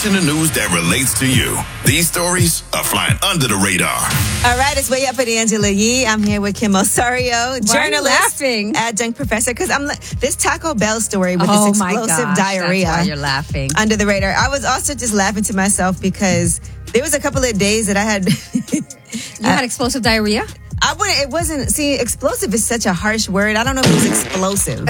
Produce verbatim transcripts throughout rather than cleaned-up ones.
in the news that relates to you. These stories are flying under the radar. All right, it's Way Up with Angela Yee. I'm here with Kim Osorio, journalist, adjunct professor, because I'm this Taco Bell story with oh this explosive my gosh, diarrhea. That's why you're laughing. Under the radar. I was also just laughing to myself because there was a couple of days that I had... you had explosive diarrhea? I wouldn't, it wasn't, see, explosive is such a harsh word. I don't know if it was explosive.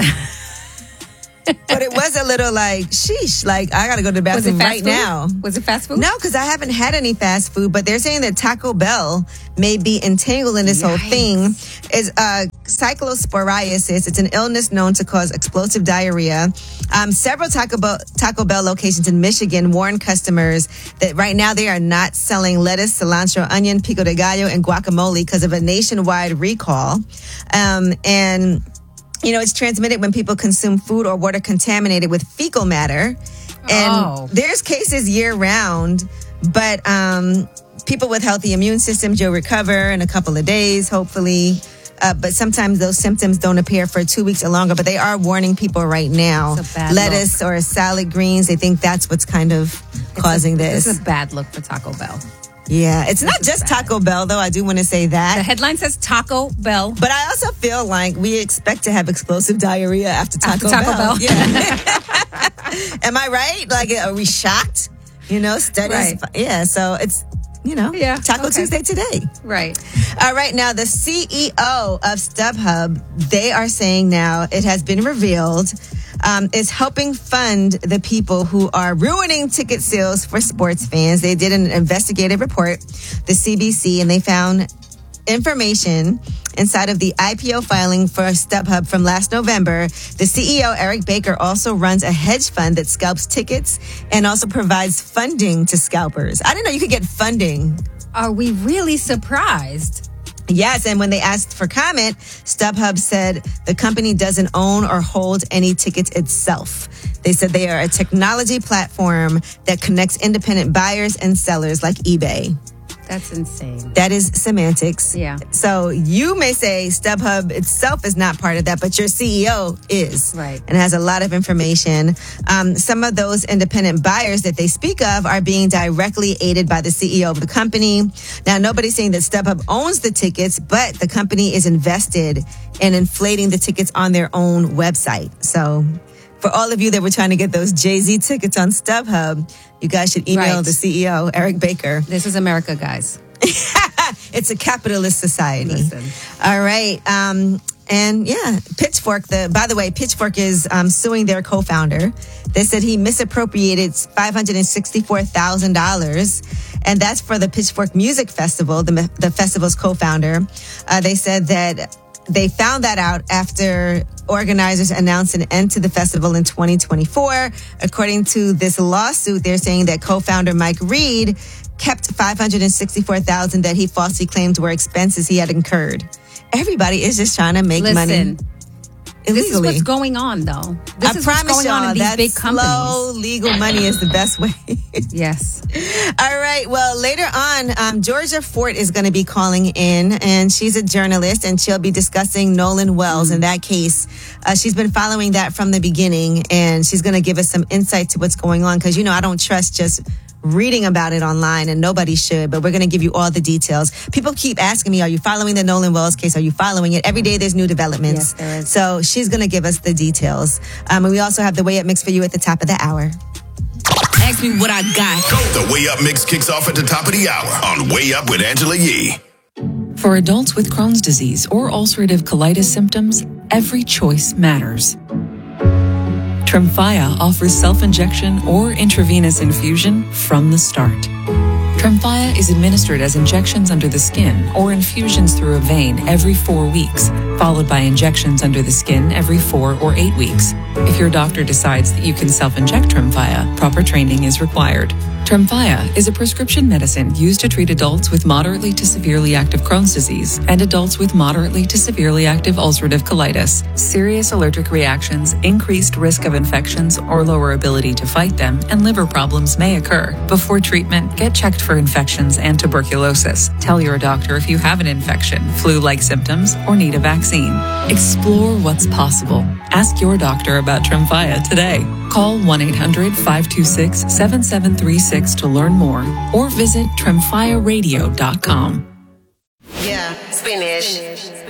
But it was a little like, sheesh, like, I got to go to the bathroom right food? now. Was it fast food? No, because I haven't had any fast food, but they're saying that Taco Bell may be entangled in this Yikes. whole thing. Is uh, cyclosporiasis. It's an illness known to cause explosive diarrhea. Um, several Taco Bell, Taco Bell locations in Michigan warn customers that right now they are not selling lettuce, cilantro, onion, pico de gallo, and guacamole because of a nationwide recall. Um, and... You know, it's transmitted when people consume food or water contaminated with fecal matter. And oh. there's cases year round, but um, people with healthy immune systems, you'll recover in a couple of days, hopefully. Uh, but sometimes those symptoms don't appear for two weeks or longer. But they are warning people right now. Lettuce look. or salad greens, they think that's what's kind of it's causing a, this. This is a bad look for Taco Bell. Yeah, it's not just Taco Bell, though. I do want to say that. The headline says Taco Bell. But I also feel like we expect to have explosive diarrhea after Taco, after Taco Bell. Bell. Yeah. Am I right? Like, are we shocked? You know, studies. Right. Yeah, so it's, you know, yeah, Taco okay. Tuesday today. Right. All right, now the C E O of StubHub, they are saying now it has been revealed Um, is helping fund the people who are ruining ticket sales for sports fans. They did an investigative report, the C B C, and they found information inside of the I P O filing for StubHub from last November. The C E O, Eric Baker, also runs a hedge fund that scalps tickets and also provides funding to scalpers. I didn't know you could get funding. Are we really surprised? Yes, and when they asked for comment, StubHub said the company doesn't own or hold any tickets itself. They said they are a technology platform that connects independent buyers and sellers like eBay. That's insane. That is semantics. Yeah. So you may say StubHub itself is not part of that, but your C E O is. Right. And has a lot of information. Um, some of those independent buyers that they speak of are being directly aided by the C E O of the company. Now, nobody's saying that StubHub owns the tickets, but the company is invested in inflating the tickets on their own website. So for all of you that were trying to get those Jay-Z tickets on StubHub, you guys should email right. the C E O, Eric Baker. This is America, guys. It's a capitalist society. Listen. All right. Um, and yeah, Pitchfork, the, by the way, Pitchfork is um, suing their co-founder. They said he misappropriated five hundred sixty-four thousand dollars. And that's for the Pitchfork Music Festival, the, the festival's co-founder. Uh, they said that they found that out after organizers announced an end to the festival in twenty twenty-four. According to this lawsuit, they're saying that co-founder Mike Reed kept five hundred sixty-four thousand dollars that he falsely claimed were expenses he had incurred. Everybody is just trying to make Listen, money illegally. This is what's going on, though. This I is promise what's going y'all, on in these that big companies. slow legal money is the best way. Yes. All right. Well, later on, um, Georgia Fort is going to be calling in, and she's a journalist, and she'll be discussing Nolan Wells in that case. Uh, she's been following that from the beginning, and she's going to give us some insight to what's going on, because, you know, I don't trust just reading about it online, and nobody should, but we're going to give you all the details. People keep asking me, are you following the Nolan Wells case? Are you following it? Every day there's new developments. Yes, there is. So she's going to give us the details. Um, and we also have the Way Up Mix for you at the top of the hour. Ask me what I got. The Way Up Mix kicks off at the top of the hour on Way Up with Angela Yee. For adults with Crohn's disease or ulcerative colitis symptoms, every choice matters. Tremfya offers self-injection or intravenous infusion from the start. Tremfya is administered as injections under the skin or infusions through a vein every four weeks, followed by injections under the skin every four or eight weeks. If your doctor decides that you can self-inject Tremfya, proper training is required. Tremfya is a prescription medicine used to treat adults with moderately to severely active Crohn's disease and adults with moderately to severely active ulcerative colitis. Serious allergic reactions, increased risk of infections or lower ability to fight them, and liver problems may occur. Before treatment, get checked for infections and tuberculosis. Tell your doctor if you have an infection, flu-like symptoms, or need a vaccine. Explore what's possible. Ask your doctor about Tremfya today. Call one eight hundred five two six seven seven three six to learn more or visit tremfya radio dot com.